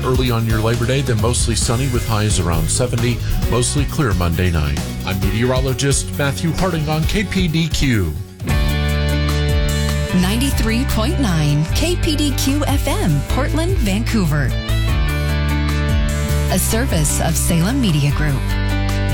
early on your Labor Day, then mostly sunny with highs around 70, mostly clear Monday night. I'm meteorologist Matthew Harding on KPDQ. 93.9 KPDQ FM, Portland, Vancouver. A service of Salem Media Group.